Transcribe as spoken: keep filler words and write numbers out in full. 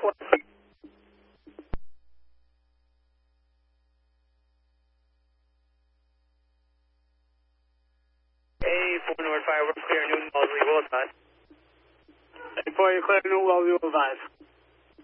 four. A four North Fireworks clear Newton Wellesley, will advise. Before you clear New Wellesley, will advise.